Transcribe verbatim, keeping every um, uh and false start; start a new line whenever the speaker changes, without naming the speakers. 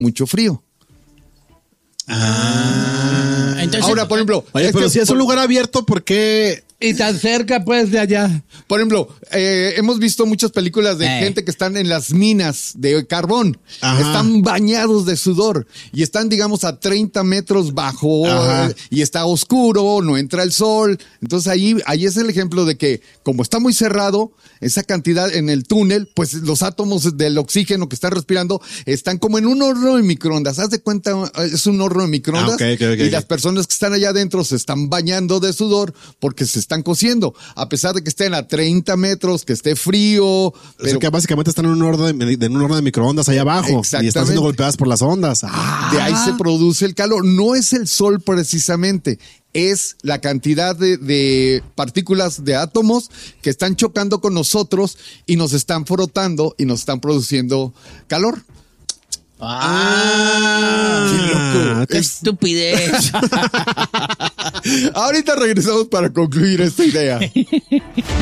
mucho frío.
Ah, entonces,
ahora, por ejemplo...
Oye,
es
pero
que,
si es un
por,
lugar abierto, ¿por qué...?
Y tan cerca, pues, de allá.
Por ejemplo, eh, hemos visto muchas películas de
Eh.
gente que están en las minas de carbón.
Ajá.
Están bañados de sudor y están, digamos, a treinta metros bajo
Ajá.
eh, y está oscuro, no entra el sol. Entonces ahí, ahí es el ejemplo de que como está muy cerrado, esa cantidad en el túnel, pues los átomos del oxígeno que están respirando están como en un horno de microondas. Haz de cuenta, es un horno de microondas
Ah, ok, ok, ok,
y
ok.
las personas que están allá adentro se están bañando de sudor porque se están cociendo, a pesar de que estén a treinta metros, que esté frío.
O
Pero
sea que básicamente están en un horno de, de- en un horno de microondas allá abajo y están
Exactamente.
siendo golpeadas por las ondas. Ah,
de ahí se produce el calor. No es el sol precisamente, es la cantidad de, de partículas de átomos que están chocando con nosotros y nos están frotando y nos están produciendo calor.
Ah,
¡Qué loco!
qué
Es-
estupidez.
Ahorita regresamos para concluir esta idea.